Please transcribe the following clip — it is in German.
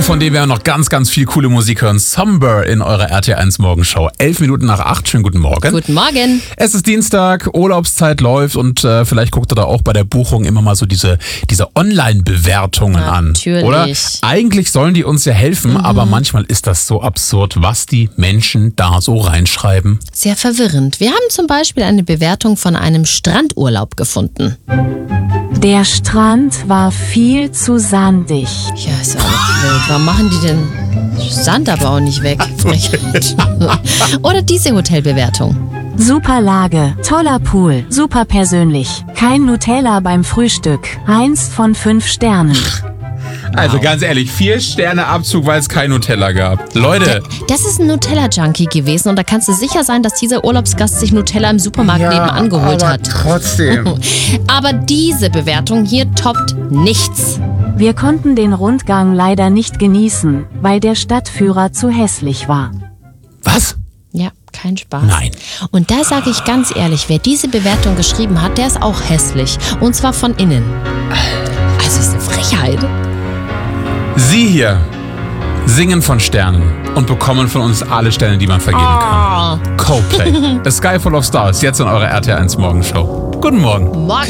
von dem wir noch ganz, ganz viel coole Musik hören. Somber in eurer RT1 Morgenshow. 11:11. Schönen guten Morgen. Guten Morgen. Es ist Dienstag, Urlaubszeit läuft und vielleicht guckt ihr da auch bei der Buchung immer mal so diese Online-Bewertungen an. Natürlich. Oder? Eigentlich sollen die uns ja helfen, aber manchmal ist das so absurd, was die Menschen da so reinschreiben. Sehr verwirrend. Wir haben zum Beispiel eine Bewertung von einem Strandurlaub gefunden. Der Strand war viel zu sandig. Ja, ist ja auch wild. Warum machen die denn Sand aber auch nicht weg? Frechheit. Oder diese Hotelbewertung. Super Lage, toller Pool, super persönlich. Kein Nutella beim Frühstück. 1 von 5 Sternen. Also ganz ehrlich, 4 Sterne Abzug, weil es kein Nutella gab. Leute. Das ist ein Nutella-Junkie gewesen und da kannst du sicher sein, dass dieser Urlaubsgast sich Nutella im Supermarkt nebenan geholt aber hat. Trotzdem. Aber diese Bewertung hier toppt nichts. Wir konnten den Rundgang leider nicht genießen, weil der Stadtführer zu hässlich war. Was? Ja, kein Spaß. Nein. Und da sage ich ganz ehrlich, wer diese Bewertung geschrieben hat, der ist auch hässlich. Und zwar von innen. Also ist eine Frechheit. Sie hier singen von Sternen und bekommen von uns alle Sterne, die man vergeben kann. Coldplay. A Sky Full of Stars, jetzt in eurer RT1 Morgenshow. Guten Morgen. Morgen.